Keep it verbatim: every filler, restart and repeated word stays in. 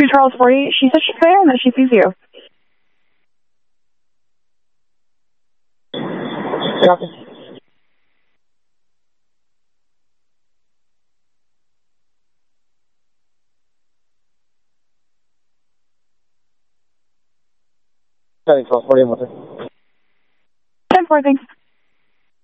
two Charles forty. She said she's there and that she sees you. Copy. Charlie Charles forty, one more. ten four, thanks.